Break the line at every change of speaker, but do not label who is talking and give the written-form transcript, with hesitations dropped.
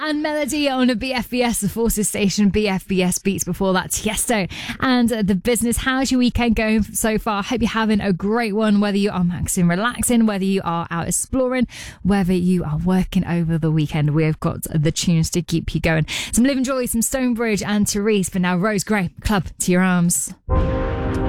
and Melody on a BFBS, the Forces station. BFBS Beats before that, Tiesto and The Business. How's your weekend going so far? Hope you're having a great one, whether you are maxing, relaxing, whether you are out exploring, whether you are working over the weekend. We've got the tunes to keep you going. Some Living Joy, some Stonebridge and Therese, but now Rose Gray, Club to Your Arms.